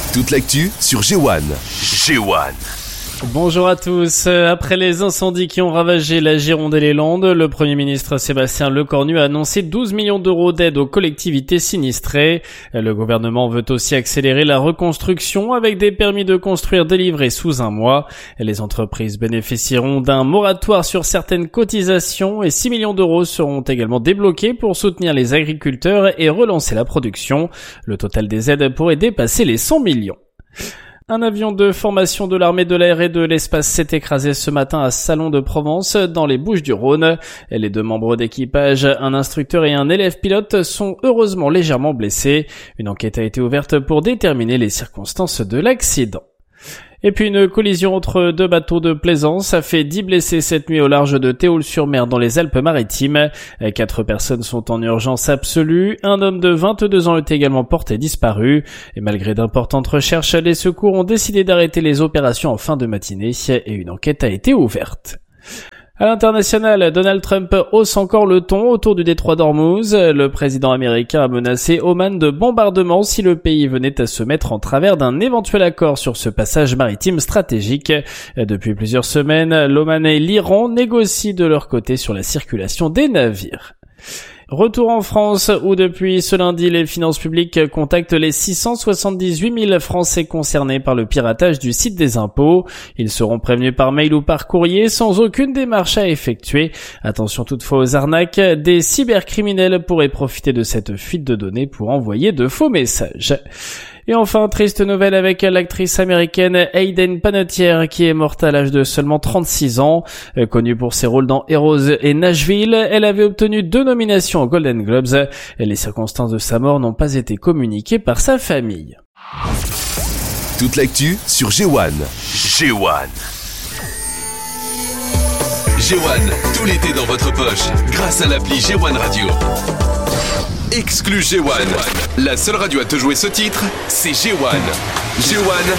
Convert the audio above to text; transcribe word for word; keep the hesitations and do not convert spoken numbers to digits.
Toute l'actu sur G un. G un. Bonjour à tous. Après les incendies qui ont ravagé la Gironde et les Landes, le Premier ministre Sébastien Lecornu a annoncé douze millions d'euros d'aide aux collectivités sinistrées. Le gouvernement veut aussi accélérer la reconstruction avec des permis de construire délivrés sous un mois. Les entreprises bénéficieront d'un moratoire sur certaines cotisations et six millions d'euros seront également débloqués pour soutenir les agriculteurs et relancer la production. Le total des aides pourrait dépasser les cent millions. Un avion de formation de l'armée de l'air et de l'espace s'est écrasé ce matin à Salon-de-Provence, dans les Bouches-du-Rhône. Les deux membres d'équipage, un instructeur et un élève pilote, sont heureusement légèrement blessés. Une enquête a été ouverte pour déterminer les circonstances de l'accident. Et puis une collision entre deux bateaux de plaisance a fait dix blessés cette nuit au large de Théoul-sur-Mer dans les Alpes-Maritimes. Quatre personnes sont en urgence absolue. Un homme de vingt-deux ans est également porté disparu. Et malgré d'importantes recherches, les secours ont décidé d'arrêter les opérations en fin de matinée et une enquête a été ouverte. À l'international, Donald Trump hausse encore le ton autour du détroit d'Ormuz. Le président américain a menacé Oman de bombardement si le pays venait à se mettre en travers d'un éventuel accord sur ce passage maritime stratégique. Depuis plusieurs semaines, l'Oman et l'Iran négocient de leur côté sur la circulation des navires. Retour en France où depuis ce lundi les finances publiques contactent les six cent soixante-dix-huit mille Français concernés par le piratage du site des impôts. Ils seront prévenus par mail ou par courrier sans aucune démarche à effectuer. Attention toutefois aux arnaques, des cybercriminels pourraient profiter de cette fuite de données pour envoyer de faux messages. Et enfin, triste nouvelle avec l'actrice américaine Hayden Panettiere qui est morte à l'âge de seulement trente-six ans. Connue pour ses rôles dans Heroes et Nashville, elle avait obtenu deux nominations aux Golden Globes. Les circonstances de sa mort n'ont pas été communiquées par sa famille. Toute l'actu sur G un. G un. G un, tout l'été dans votre poche, grâce à l'appli G un Radio. Exclu G un. La seule radio à te jouer ce titre, c'est G un. G un,